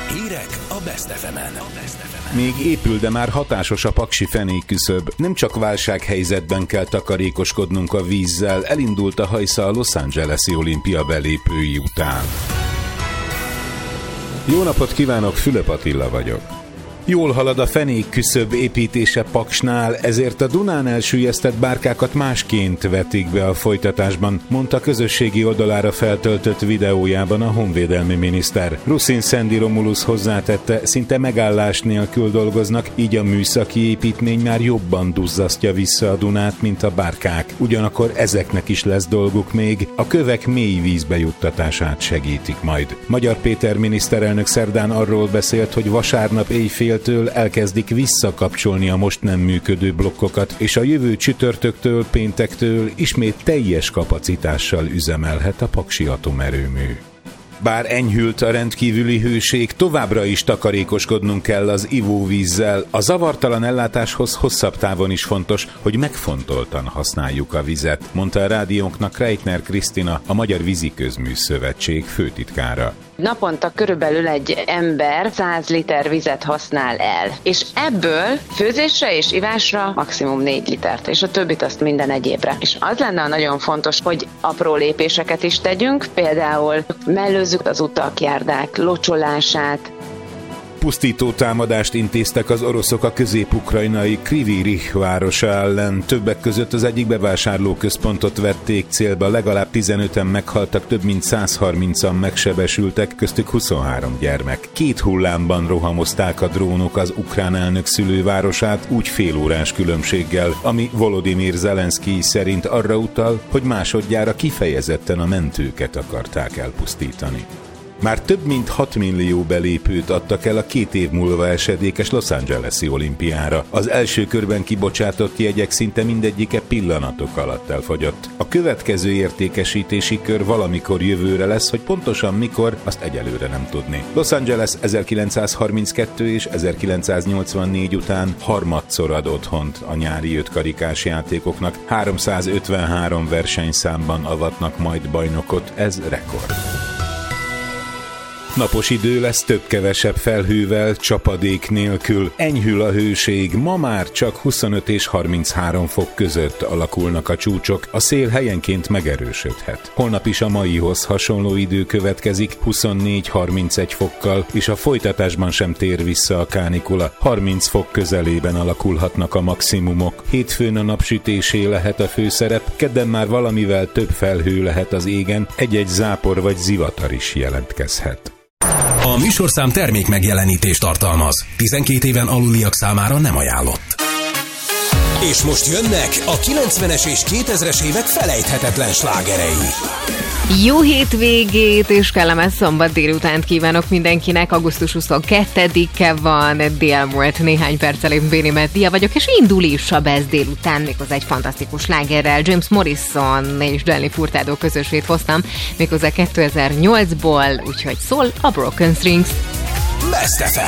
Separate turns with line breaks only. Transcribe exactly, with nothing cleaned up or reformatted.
Hírek a Best ef emen.
Még épül, de már hatásos a paksi fenékküszöb. Nem csak válsághelyzetben kell takarékoskodnunk a vízzel, elindult a hajsza a Los Angeles-i olimpia belépői után. Jó napot kívánok, Fülöp Attila vagyok. Jól halad a fenékküszöb építése Paksnál, ezért a Dunán elsüllyesztett bárkákat másként vetik be a folytatásban, mondta közösségi oldalára feltöltött videójában a honvédelmi miniszter. Ruszin Szendi Romulus hozzátette, szinte megállás nélkül dolgoznak, így a műszaki építmény már jobban duzzasztja vissza a Dunát, mint a bárkák. Ugyanakkor ezeknek is lesz dolguk még, a kövek mély vízbe juttatását segítik majd. Magyar Péter miniszterelnök szerdán arról beszélt, hogy vasárnap éjfél elkezdik visszakapcsolni a most nem működő blokkokat, és a jövő csütörtöktől, péntektől ismét teljes kapacitással üzemelhet a paksi atomerőmű. Bár enyhült a rendkívüli hőség, továbbra is takarékoskodnunk kell az ivóvízzel. A zavartalan ellátáshoz hosszabb távon is fontos, hogy megfontoltan használjuk a vizet, mondta a rádiónknak Reitner Krisztina, a Magyar Víziközmű Szövetség főtitkára.
Naponta körülbelül egy ember száz liter vizet használ el, és ebből főzésre és ivásra maximum négy litert, és a többit azt minden egyébre. És az lenne nagyon fontos, hogy apró lépéseket is tegyünk, például mellőzzük az utak, járdák locsolását.
Pusztító támadást intéztek az oroszok a közép-ukrajnai Kryvyi Rih városa ellen. Többek között az egyik bevásárlóközpontot vették célba, legalább tizenöten meghaltak, több mint száz harmincan megsebesültek, köztük huszonhárom gyermek. Két hullámban rohamozták a drónok az ukrán elnök szülővárosát, úgy félórás különbséggel, ami Volodymyr Zelenszkij szerint arra utal, hogy másodjára kifejezetten a mentőket akarták elpusztítani. Már több mint hat millió belépőt adtak el a két év múlva esedékes Los Angeles-i olimpiára. Az első körben kibocsátott jegyek szinte mindegyike pillanatok alatt elfogyott. A következő értékesítési kör valamikor jövőre lesz, hogy pontosan mikor, azt egyelőre nem tudni. Los Angeles ezerkilencszázharminckettő és ezerkilencszáznyolcvannégy után harmadszor ad otthont a nyári ötkarikás játékoknak. háromszázötvenhárom versenyszámban avatnak majd bajnokot, ez rekord. Napos idő lesz, több-kevesebb felhővel, csapadék nélkül. Enyhül a hőség, ma már csak huszonöt és harminchárom fok között alakulnak a csúcsok, a szél helyenként megerősödhet. Holnap is a maihoz hasonló idő következik, huszonnégy-harmincegy fokkal, és a folytatásban sem tér vissza a kánikula. harminc fok közelében alakulhatnak a maximumok. Hétfőn a napsütésé lehet a főszerep, kedden már valamivel több felhő lehet az égen, egy-egy zápor vagy zivatar is jelentkezhet.
A műsorszám termék megjelenítést tartalmaz. tizenkét éven aluliak számára nem ajánlott. És most jönnek a kilencvenes és kétezres évek felejthetetlen slágerei.
Jó hétvégét és kellemes szombat délutánt kívánok mindenkinek. augusztus huszonkettedike van, dél múlt néhány perccel, én Béni Meddia vagyok, és indul is a Best délután, méghozzá egy fantasztikus slágerrel. James Morrison és Danny Furtado közösét hoztam, méghozzá kétezer-nyolcból, úgyhogy szól a Broken Strings.
Best ef em.